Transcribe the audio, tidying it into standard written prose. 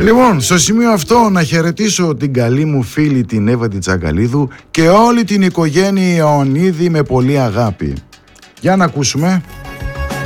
Λοιπόν, στο σημείο αυτό να χαιρετήσω την καλή μου φίλη την Εύα την Τσαγκαλίδου και όλη την οικογένεια Ιωαννίδη με πολύ αγάπη. Για να ακούσουμε.